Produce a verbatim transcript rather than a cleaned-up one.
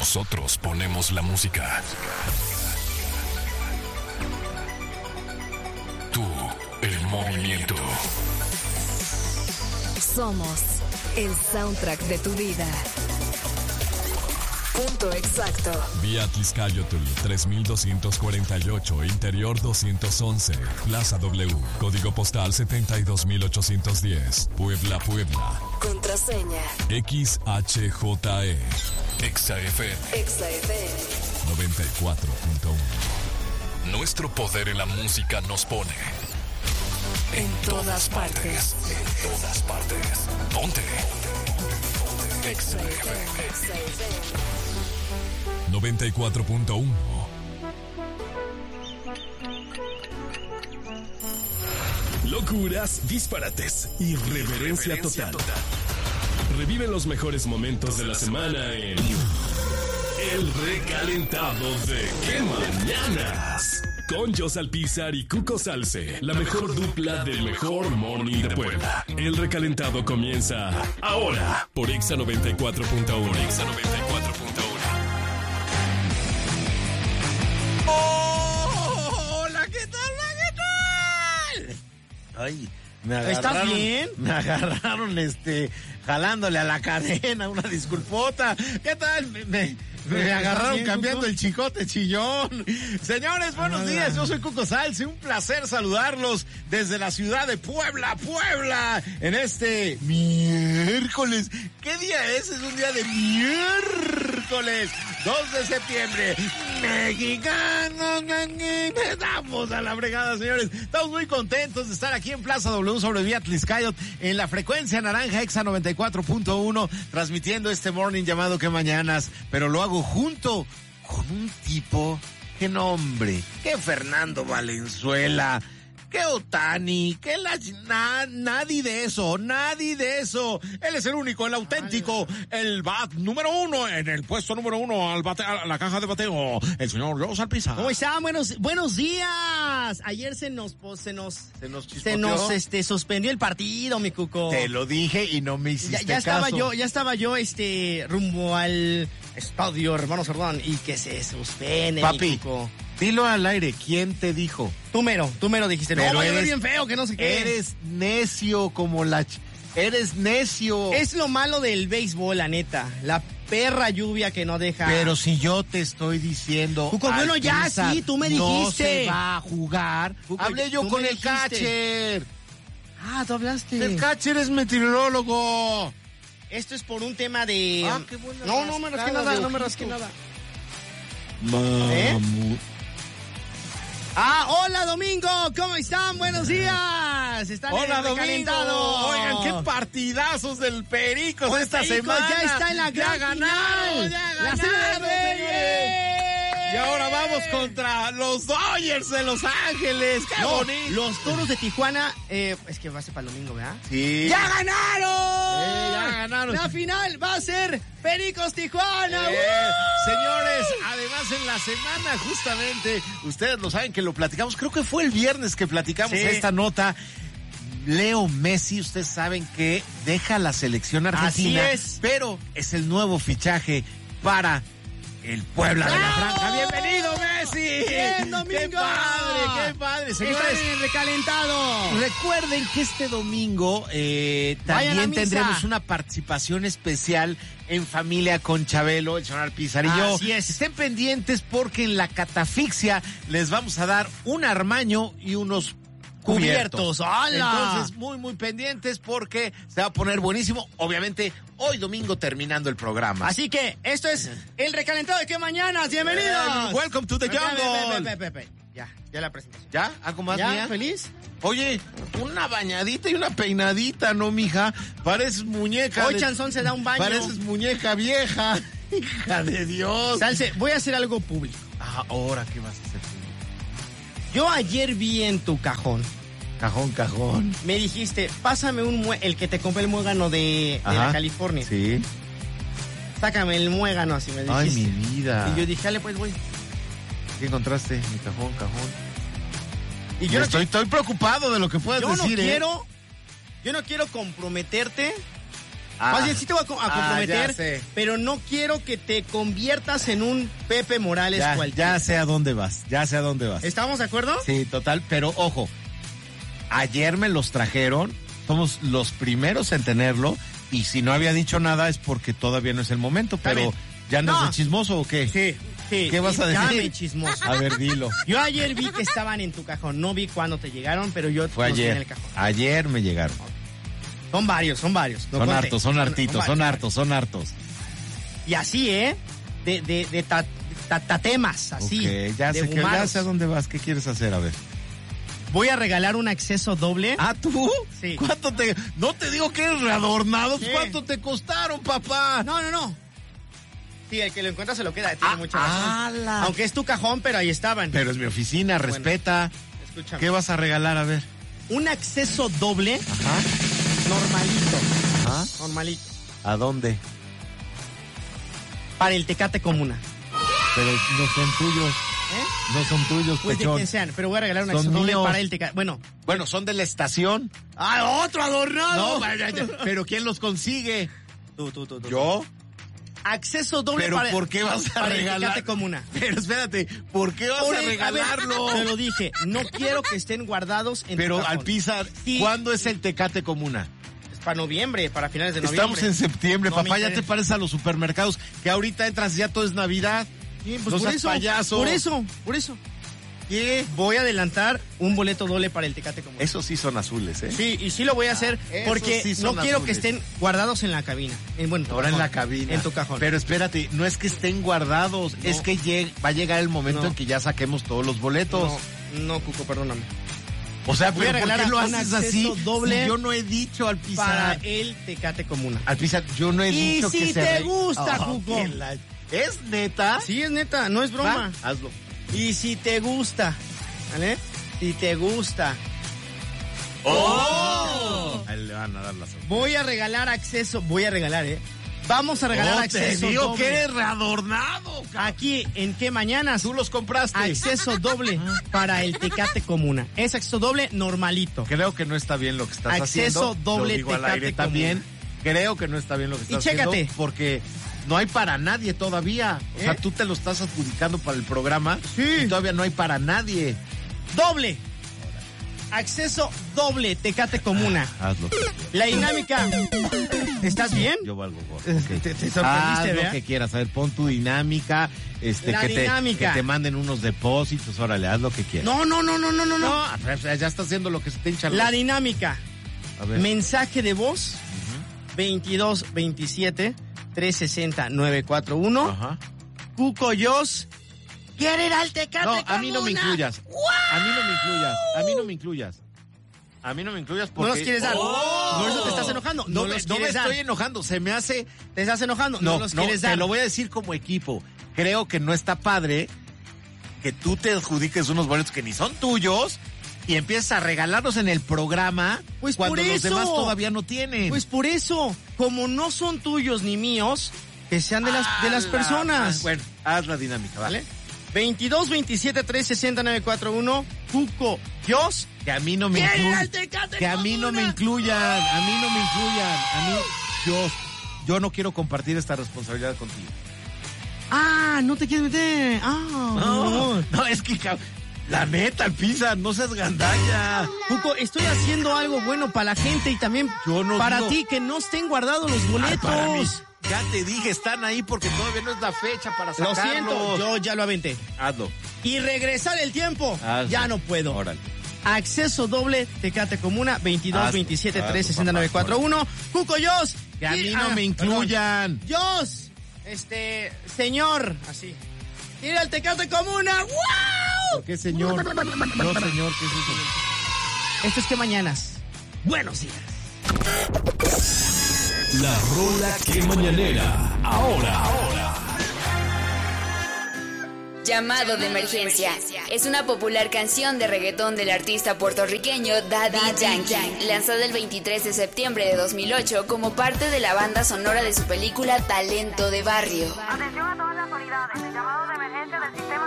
Nosotros ponemos la música. Tú, el movimiento. Somos el soundtrack de tu vida. Punto exacto. Vía Tliscayotl tres mil doscientos cuarenta y ocho, Interior doscientos once, Plaza W, Código Postal setenta y dos mil ochocientos diez, Puebla, Puebla. Contraseña X H J E. Exa F M. Exa F M noventa y cuatro punto uno. Nuestro poder en la música nos pone en todas partes. En todas partes. Ponte. Exa F M noventa y cuatro punto uno. Locuras, disparates, irreverencia total. Revive los mejores momentos de la semana en El Recalentado de ¡Qué Mañanas! Con Jos Alpizar y Cuco Salce, la mejor dupla del mejor morning de Puebla. El Recalentado comienza ahora por Exa noventa y cuatro punto uno. Exa noventa y cuatro punto uno. Hola, ¿qué tal? ¿Qué tal? Ay, me agarraron. ¿Estás bien? Me agarraron, este, jalándole a la cadena, una disculpota. ¿Qué tal? Me, me, me agarraron bien, cambiando Cuco? El chicote chillón. Señores, buenos ah, días. Yo soy Cuco Salce. Un placer saludarlos desde la ciudad de Puebla, Puebla, en este miércoles. ¿Qué día es? Es un día de miércoles, dos de septiembre. Mexicanos, estamos a la fregada, señores. Estamos muy contentos de estar aquí en Plaza W sobre Vía Tliscayotl en la frecuencia naranja Exa noventa y cuatro punto uno, transmitiendo este morning llamado Que Mañanas, pero lo hago junto con un tipo que nombre, que Fernando Valenzuela, que Otani, que la... Na, nadie de eso, nadie de eso. Él es el único, el auténtico, el bat número uno, en el puesto número uno, al bate, a la caja de bateo, el señor Jos Alpizar. ¿Cómo están? Buenos, buenos días. Ayer se nos, se nos, se nos, se nos este, suspendió el partido, mi Cuco. Te lo dije y no me hiciste ya, ya caso. estaba yo, ya estaba yo, este, rumbo al estadio Hermano Cerdán y que se suspende, Papi, mi Cuco. Dilo al aire, ¿quién te dijo? Tú mero, tú mero dijiste, pero no, va a eres, ver bien feo, que no sé qué. Eres necio como la... Ch- eres necio. Es lo malo del béisbol, la neta. La perra lluvia que no deja... Pero si yo te estoy diciendo... Cuco, bueno, ya, sí, tú me dijiste. No se va a jugar. Cuco, Hablé yo con el dijiste. catcher. Ah, tú hablaste. El catcher es meteorólogo. Esto es por un tema de... Ah, qué buena no, no me rasqué nada, no me rasqué nada. Mamu. ¿Eh? Ah, hola Domingo, ¿cómo están? Buenos días. Están hola en el recalentado. Oigan, qué partidazos del Pericos Pues esta Pericos semana. Ya está en la gran ya ganaron, final. ya La ganaron, señores. Y ahora vamos contra los Dodgers de Los Ángeles. ¡Qué no, bonito! Los Toros de Tijuana, eh, es que va a ser para el domingo, ¿verdad? Sí. ¡Ya ganaron! Eh, ya ganaron. La final va a ser Pericos Tijuana. Eh, señores, además en la semana justamente, ustedes lo saben que lo platicamos, creo que fue el viernes que platicamos sí. esta nota. Leo Messi, ustedes saben que deja la selección argentina. Así es. Pero es el nuevo fichaje para el Puebla de la Franja. ¡Bienvenido, Messi! ¡Bien, Domingo! ¡Qué padre, qué padre! Señores, están en el recalentado. Recuerden que este domingo eh, también tendremos una participación especial en Familia con Chabelo, el señor Alpizar y yo. Así es. Estén pendientes porque en la catafixia les vamos a dar un armaño y unos cubiertos. Cubiertos. ¡Hala! Entonces, muy, muy pendientes porque se va a poner buenísimo. Obviamente, hoy domingo terminando el programa. Así que, esto es el recalentado de Que Mañanas. ¡Bienvenidos! Eh, welcome to the jungle. Pe, pe, pe, pe, pe. Ya, ya la presentación. ¿Ya? ¿Algo más, ¿Ya? mía? ¿Feliz? Oye, una bañadita y una peinadita, ¿no, mija? Pareces muñeca. Hoy de... Chanzón se da un baño. Pareces muñeca vieja. Hija de Dios. Salce, voy a hacer algo público. Ah, ahora, ¿qué vas a hacer? Yo ayer vi en tu cajón. Cajón, cajón. Me dijiste, pásame un mue el que te compré el muégano de, de la California. Sí. Sácame el muégano, así me dijiste. Ay, mi vida. Y yo dije, dale pues, güey. ¿Qué encontraste? Mi cajón, cajón. Y yo no estoy, estoy preocupado de lo que puedas yo decir, no ¿eh? quiero, yo no quiero comprometerte Ah. Más bien, sí te voy a, co- a Ah, comprometer, ya sé. pero no quiero que te conviertas en un Pepe Morales Ya, cualquiera. ya sé a dónde vas, ya sé a dónde vas. ¿Estamos de acuerdo? Sí, total, pero ojo, ayer me los trajeron, somos los primeros en tenerlo, y si no había dicho nada es porque todavía no es el momento, Está pero bien. ¿ya andas No. de chismoso o qué? Sí, sí. ¿Qué vas a Ya decir? me chismoso. A ver, dilo. Yo ayer vi que estaban en tu cajón. No vi cuándo te llegaron, pero yo Fue los vi en ayer, el cajón. ayer me llegaron. Son varios, son varios. No Son conté. hartos, son hartitos, son varios. hartos, son hartos. Y así, ¿eh? De, de, de ta- ta- tatemas, así. Ok, ya de sé, que, ya fumaros. sé a dónde vas, ¿qué quieres hacer? A ver. Voy a regalar un acceso doble. ¿Ah, tú? Sí. ¿Cuánto te...? No te digo que eres readornado, Sí. ¿cuánto te costaron, papá? No, no, no. Sí, el que lo encuentra se lo queda. Tiene Ah, mucha razón. ala. Aunque es tu cajón, pero ahí estaban. Pero es mi oficina, Bueno. respeta. Escúchame. ¿Qué vas a regalar? A ver. Un acceso doble Ajá. normalito. Ajá. Normalito. ¿A dónde? Para el Tecate Comuna. Pero no son tuyos. ¿Eh? No son tuyos, Pues de pechón. quien sean, pero voy a regalar un Son acceso doble míos. para el Tecate. Bueno. Bueno, son de la estación. ¡Ah, otro adornado! No, vaya, ya. Pero ¿quién los consigue? Tú, tú, tú, tú. ¿Yo? Acceso doble ¿Pero para, por qué vas a para el regalar? Tecate Comuna. Pero espérate, ¿por qué vas Por a el- regalarlo? a ver, te lo dije, no quiero que estén guardados en Pero tu cajón. al pisar, Sí. ¿cuándo es el Tecate Comuna? Es para noviembre, para finales de noviembre. Estamos en septiembre, No me papá, ya interesa. te pareces a los supermercados, que ahorita entras y ya todo es Navidad. Sí, No pues por seas eso, payaso. por eso, por eso. ¿Qué? Voy a adelantar un boleto doble para el Tecate Comuna. Esos sí son azules, ¿eh? Sí, y sí lo voy a hacer esos porque sí no son quiero azules. que estén guardados en la cabina. En, bueno, tu Ahora en cajón, la cabina. En tu cajón. Pero espérate, no es que estén guardados, No. es que lleg- va a llegar el momento No. en que ya saquemos todos los boletos. no, no, Cuco, perdóname. O sea, Voy a pero ¿por regalar qué lo un haces acceso así? doble Si yo no he dicho al Para pisar. el Tecate Comuna. Al pisar, yo no he Y dicho si que se te re- gusta, Oh, Cuco. qué la- ¿Es neta? Sí, es neta, no es broma. Va, hazlo. Y si te gusta, ¿vale? Si te gusta. ¡Oh! Ahí le van a dar la sorpresa. Voy a regalar acceso, voy a regalar, ¿eh? Vamos a regalar No, acceso te digo doble. que eres readornado, ca- Aquí, ¿en qué mañanas? Tú los compraste. Acceso doble para el Tecate Comuna. Es acceso doble normalito. Creo que no está bien lo que estás Acceso haciendo. doble Lo digo al Tecate aire Comuna. también. Creo que no está bien lo que Y estás chécate. haciendo porque no hay para nadie todavía. O sea, ¿Eh? tú te lo estás adjudicando para el programa Sí. y todavía no hay para nadie. Doble. Acceso doble Tecate Comuna. Hazlo. La dinámica. ¿Estás bien? Yo valgo gordo. Eh, ok. te- te sorprendiste, Haz lo ¿verdad? que quieras. A ver, pon tu dinámica. Este, La que te, dinámica. que te manden unos depósitos. Órale, haz lo que quieras. No, no, no, no, no, no, no. No, pues, ya está haciendo lo que se te hincha La dinámica. A ver. Mensaje de voz veintidós veintisiete trescientos sesenta nueve cuatro uno. Ajá. Cuco Yos. ¿Quiere ir al Tecate No, a mí no me Comuna? incluyas. A mí no me incluyas. A mí no me incluyas. A mí no me incluyas porque... No los quieres dar. ¡Oh! Por eso te estás enojando. No, No me, los no me quieres dar. estoy enojando. Se me hace... ¿Te estás enojando? No, No, los no, quieres te dar. lo voy a decir como equipo. Creo que no está padre que tú te adjudiques unos boletos que ni son tuyos y empieces a regalarlos en el programa Pues cuando por los eso. demás todavía no tienen. Pues por eso, como no son tuyos ni míos, que sean de las, de las Ah, personas. la- Bueno, haz la dinámica, ¿vale? ¿Vale? veintidós veintisiete trescientos sesenta nueve cuatro uno. Cuco Yos. Que a mí no me ¡Quiere ir incluyan. al Tecate Que a mí no me Comuna! incluyan. A mí no me incluyan. A mí, yo, yo no quiero compartir esta responsabilidad contigo. Ah, no te quieres meter. Ah, No, no, es que cab- la neta, Pisa, no seas gandalla. Cuco, estoy haciendo algo bueno para la gente y también Yo no para digo- ti, que no estén guardados los Ay, boletos. para mí, ya te dije, están ahí porque todavía no es la fecha para Lo sacarlos. siento, yo ya lo aventé. Hazlo. Y regresar el tiempo, Hazlo. ya no puedo. Órale. Acceso doble Tecate Comuna veintidós Hazlo, veintisiete hazlo, trescientos sesenta nueve cuatro uno. Cuco Yos. Que a mí Y- no ah, me incluyan. perdón. Yos, este, señor, así. Ir al Tecate Comuna. ¡Wow! ¿Por qué, señor? No, señor, ¿qué es eso? Esto es que mañanas. Buenos días. La rola que mañanera. Ahora, ahora. Llamado de emergencia. Es una popular canción de reggaetón del artista puertorriqueño Daddy Yankee, lanzada el veintitrés de septiembre de dos mil ocho como parte de la banda sonora de su película Talento de Barrio. Atención a todas las unidades. El llamado de emergencia del sistema